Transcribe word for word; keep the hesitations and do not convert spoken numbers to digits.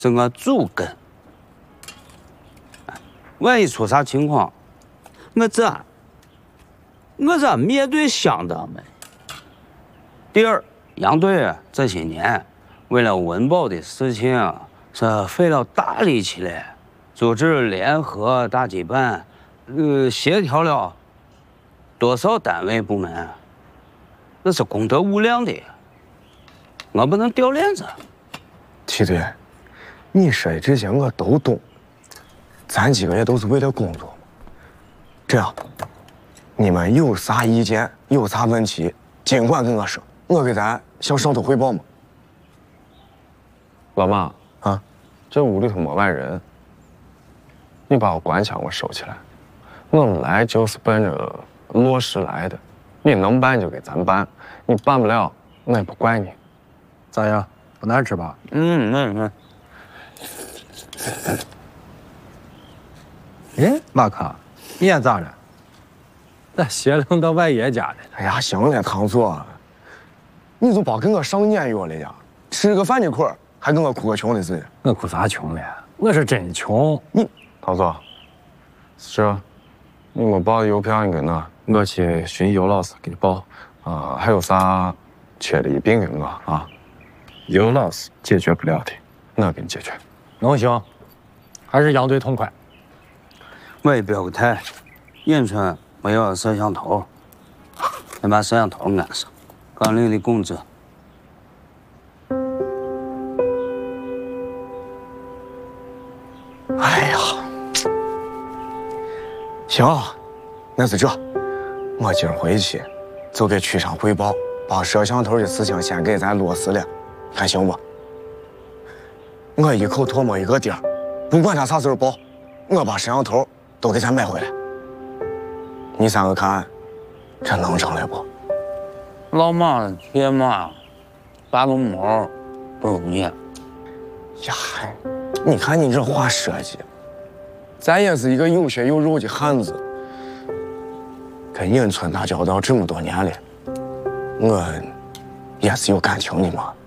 是我主根。万一出啥情况，我咋我咋面对乡党们？第二，杨队这些年为了温饱的事情是费了大力气了，组织联合大羁办，呃，协调了多少单位部门，那是功德无量的，我不能掉链子。 梯队，你说的这些我都懂，咱几个也都是为了工作嘛。这样，你们有啥意见，有啥问题，尽管跟我说，我给咱向上头汇报嘛。 老马啊， 这屋里头没外人，你把我官腔我收起来。我们来就是奔着落实来的，你能办就给咱办，你办不了，我也不怪你。 咋样？不难吃吧？ 嗯嗯嗯。 哎，马克，你眼咋了？咋邪灵到外爷家了？ 哎呀，行了，唐总，你就别跟我上年月了呀！吃个饭一块儿，还跟我哭个穷的似的。 我哭啥穷了？我是真穷。 你， 唐总，是，你没报的邮票你给我，我去寻尤老师给你报。啊、还有啥缺的一并给我啊。尤老师解决不了的，我给你解决。 能行，还是杨队痛快。 我也表个态，银川没有摄像头，先把摄像头安上，刚领的工资。 哎呀，行，那是这，我今儿回去就给区上汇报，把摄像头的事情先给咱落实了，看行不？我一口唾沫一个钉儿，不管他啥时候报，我把摄像头都给咱买回来。你三个看，这能成了不？ 老马的铁马，拔个毛不容易。 呀，你看你这话设计，咱也是一个有血有肉的汉子，跟银村打交道这么多年了，我也是有感情的嘛。